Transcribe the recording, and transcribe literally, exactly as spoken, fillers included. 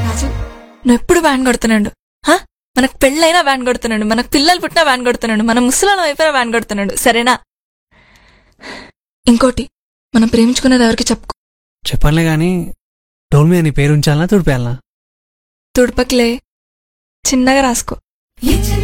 రాజు నువ్వు ఎప్పుడు వ్యాన్ కొడుతున్నాడు. మనకు పెళ్ళైనా వ్యాన్ కొడుతున్నాడు, మనకు పిల్లలు పుట్టినా వ్యాన్ కొడుతున్నాడు, మన ముసలాలం అయిపోయినా వ్యాన్ కొడుతున్నాడు. సరేనా? ఇంకోటి, మనం ప్రేమించుకున్నది ఎవరికి చెప్పుకో. చెప్పనులే గాని డోల్ మీద నీ పేరు ఉంచాలనా తుడిపేయాలనా? తుడపకిలే, చిన్నగా రాసుకో.